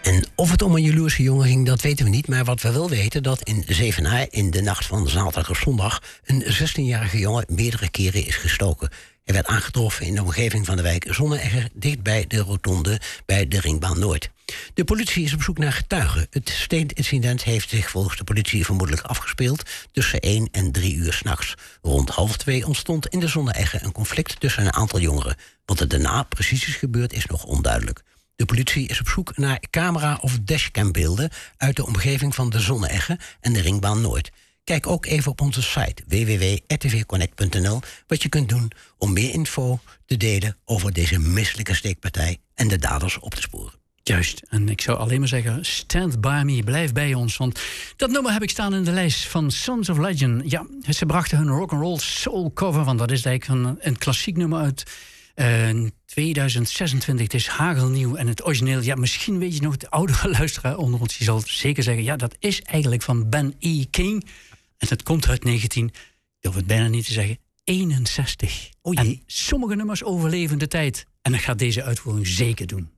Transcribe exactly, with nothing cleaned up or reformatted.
En of het om een jaloerse jongen ging, dat weten we niet. Maar wat we wel weten, dat in Zevenaar in de nacht van zaterdag of zondag een zestienjarige jongen meerdere keren is gestoken. Hij werd aangetroffen in de omgeving van de wijk Zonne-Egger, dicht bij de rotonde bij de Ringbaan Noord. De politie is op zoek naar getuigen. Het steenincident heeft zich volgens de politie vermoedelijk afgespeeld tussen één en drie uur 's nachts. Rond half twee ontstond in de Zonne-Egger een conflict tussen een aantal jongeren. Wat er daarna precies is gebeurd is nog onduidelijk. De politie is op zoek naar camera- of dashcambeelden uit de omgeving van de Zonne-Egger en de Ringbaan Noord. Kijk ook even op onze site w w w punt r t v connect punt n l wat je kunt doen om meer info te delen over deze misselijke steekpartij en de daders op te sporen. Juist, en ik zou alleen maar zeggen, stand by me, blijf bij ons. Want dat nummer heb ik staan in de lijst van Sons of Legend. Ja, ze brachten hun rock'n'roll soul cover, want dat is eigenlijk een, een klassiek nummer uit uh, tweeduizend zesentwintig. Het is hagelnieuw en het origineel. Ja, misschien weet je nog, de oudere luisteraar onder ons, die zal zeker zeggen, ja, dat is eigenlijk van Ben E. King. En dat komt uit negentien, ik durf het bijna niet te zeggen, eenenzestig. O jee. En sommige nummers overleven de tijd. En dat gaat deze uitvoering zeker doen.